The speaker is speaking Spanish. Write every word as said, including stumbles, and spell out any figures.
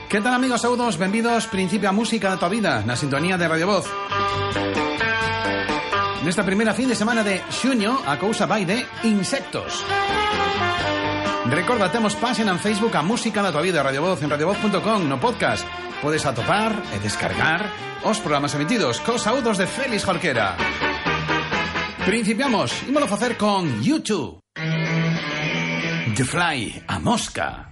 Que tal, amigos? Saúdos, benvidos, principio a música da tua vida na sintonía de Radio Voz. Nesta primeira fin de semana de xuño, a cousa vai de insectos. Recorda, temos páxina en Facebook a música da tua vida, Radio Voz, en radio voz punto com, no podcast. Podes atopar e descargar os programas emitidos cos saúdos de Félix Jorquera. Principiamos, ímolo facer con YouTube. The Fly, a mosca.